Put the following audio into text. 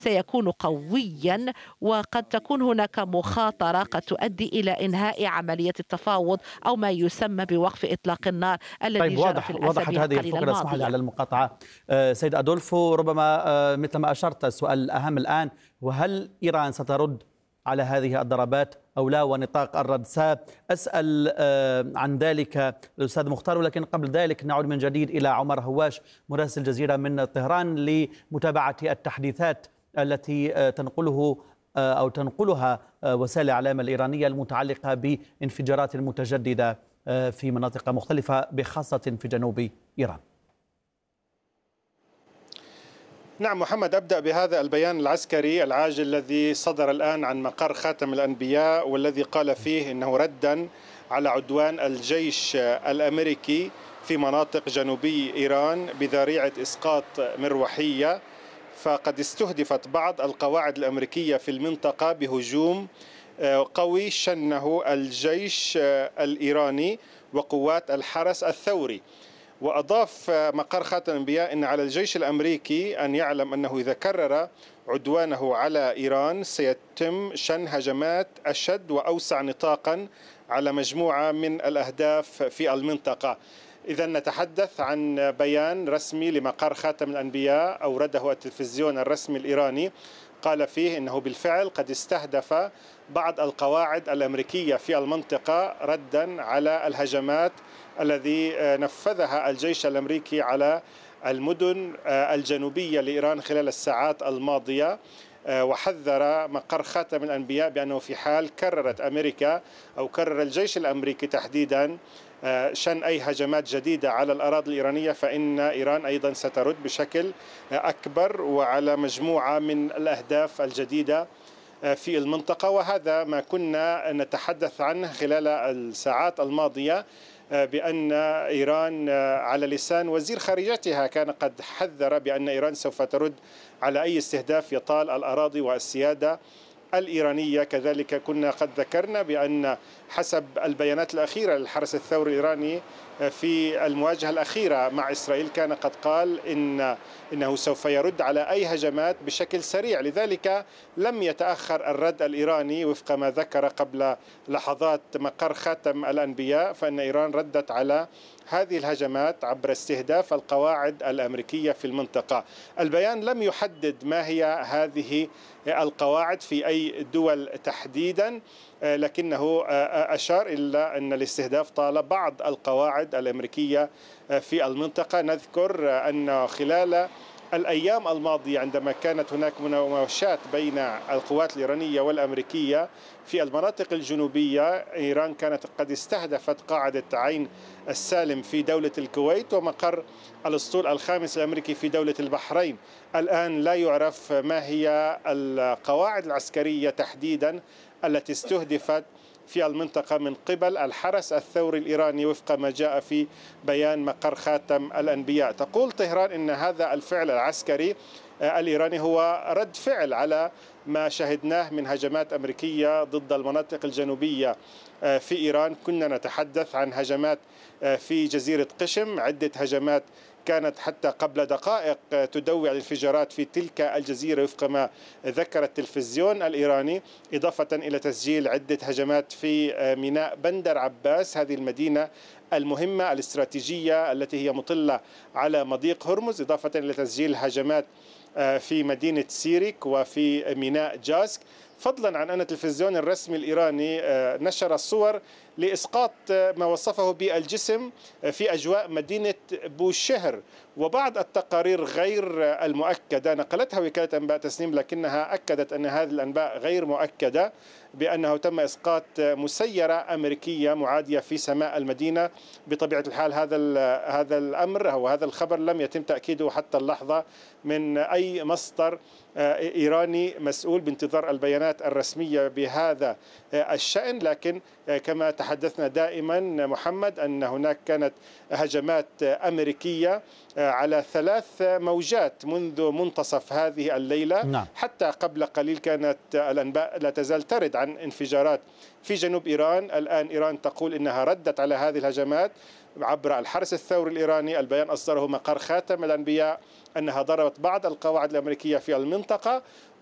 سيكون قويا، وقد تكون هناك مخاطرة قد تؤدي إلى إنهاء عملية التفاوض أو ما يسمى بوقف إطلاق النار الذي طيب، جرى في وضحت الأسابيع هذه القليلة الفكرة. اسمح لي الماضية. على المقاطعة. سيد أدولفو، ربما مثل ما أشرت، السؤال الأهم الآن، وهل إيران سترد على هذه الضربات أو لا، ونطاق الرد؟ سأسأل عن ذلك الأستاذ مختار، ولكن قبل ذلك نعود من جديد إلى عمر هواش مراسل الجزيرة من طهران لمتابعة التحديثات التي تنقلها وسائل الإعلام الإيرانية المتعلقة بانفجارات متجددة في مناطق مختلفة، بخاصة في جنوب إيران. نعم محمد، أبدأ بهذا البيان العسكري العاجل الذي صدر الآن عن مقر خاتم الأنبياء، والذي قال فيه إنه ردا على عدوان الجيش الأمريكي في مناطق جنوبي إيران بذريعة إسقاط مروحية، فقد استهدفت بعض القواعد الأمريكية في المنطقة بهجوم قوي شنه الجيش الإيراني وقوات الحرس الثوري. وأضاف مقر خاتم الأنبياء أن على الجيش الأمريكي أن يعلم أنه إذا كرر عدوانه على إيران سيتم شن هجمات أشد وأوسع نطاقا على مجموعة من الأهداف في المنطقة. إذا نتحدث عن بيان رسمي لمقر خاتم الأنبياء أورده التلفزيون الرسمي الإيراني، قال فيه أنه بالفعل قد استهدف بعض القواعد الأمريكية في المنطقة ردا على الهجمات الذي نفذها الجيش الأمريكي على المدن الجنوبية لإيران خلال الساعات الماضية. وحذر مقر خاتم الأنبياء بأنه في حال كررت أمريكا أو كرر الجيش الأمريكي تحديدا شن أي هجمات جديدة على الأراضي الإيرانية، فإن إيران أيضا سترد بشكل أكبر وعلى مجموعة من الأهداف الجديدة في المنطقة. وهذا ما كنا نتحدث عنه خلال الساعات الماضية، بأن إيران على لسان وزير خارجيتها كان قد حذر بأن إيران سوف ترد على أي استهداف يطال الأراضي والسيادة الإيرانية. كذلك كنا قد ذكرنا بأن حسب البيانات الأخيرة للحرس الثوري الإيراني في المواجهة الأخيرة مع إسرائيل كان قد قال إنه سوف يرد على أي هجمات بشكل سريع، لذلك لم يتأخر الرد الإيراني وفق ما ذكر قبل لحظات مقر خاتم الأنبياء، فإن إيران ردت على هذه الهجمات عبر استهداف القواعد الأمريكية في المنطقة. البيان لم يحدد ما هي هذه القواعد في أي دول تحديدا، لكنه أشار إلى أن الاستهداف طال بعض القواعد الأمريكية في المنطقة. نذكر أن خلال الأيام الماضية عندما كانت هناك مناوشات بين القوات الإيرانية والأمريكية في المناطق الجنوبية، إيران كانت قد استهدفت قاعدة عين السالم في دولة الكويت ومقر الأسطول الخامس الأمريكي في دولة البحرين. الآن لا يعرف ما هي القواعد العسكرية تحديدا التي استهدفت في المنطقة من قبل الحرس الثوري الإيراني وفق ما جاء في بيان مقر خاتم الأنبياء. تقول طهران إن هذا الفعل العسكري الإيراني هو رد فعل على ما شهدناه من هجمات أمريكية ضد المناطق الجنوبية في إيران. كنا نتحدث عن هجمات في جزيرة قشم، عدة هجمات كانت حتى قبل دقائق تدوي الانفجارات في تلك الجزيرة وفق ما ذكر التلفزيون الإيراني، إضافة إلى تسجيل عدة هجمات في ميناء بندر عباس، هذه المدينة المهمة الاستراتيجية التي هي مطلة على مضيق هرمز، إضافة إلى تسجيل هجمات في مدينة سيريك وفي ميناء جاسك، فضلا عن أن التلفزيون الرسمي الإيراني نشر صور لإسقاط ما وصفه بالجسم في أجواء مدينة بوشهر. وبعض التقارير غير المؤكدة نقلتها وكالة أنباء تسنيم، لكنها أكدت أن هذه الأنباء غير مؤكدة، بأنه تم إسقاط مسيرة أمريكية معادية في سماء المدينة. بطبيعة الحال هذا الأمر أو هذا الخبر لم يتم تأكيده حتى اللحظة من أي مصدر إيراني مسؤول، بانتظار البيانات الرسمية بهذا الشأن. لكن كما تحدثنا دائما محمد أن هناك كانت هجمات أمريكية على 3 موجات منذ منتصف هذه الليلة. نعم. حتى قبل قليل كانت الأنباء لا تزال ترد عن انفجارات في جنوب إيران. الآن إيران تقول إنها ردت على هذه الهجمات عبر الحرس الثوري الإيراني. البيان أصدره مقر خاتم الأنبياء أنها ضربت بعض القواعد الأمريكية في المنطقة،